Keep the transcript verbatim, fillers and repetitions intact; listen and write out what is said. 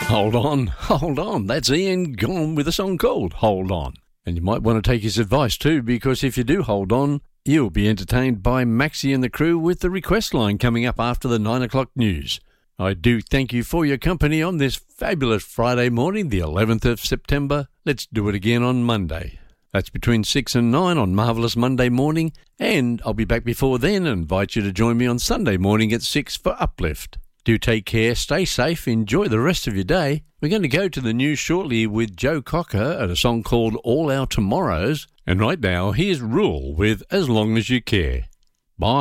Hold on, hold on. That's Ian gone with a song called Hold On. And you might want to take his advice too, because if you do hold on, you'll be entertained by Maxie and the crew with the request line coming up after the nine o'clock news. I do thank you for your company on this fabulous Friday morning, the eleventh of September. Let's do it again on Monday. That's between six and nine on Marvellous Monday morning, and I'll be back before then and invite you to join me on Sunday morning at six for Uplift. Do take care, stay safe, enjoy the rest of your day. We're going to go to the news shortly with Joe Cocker at a song called All Our Tomorrows. And right now, here's Rule with As Long As You Care.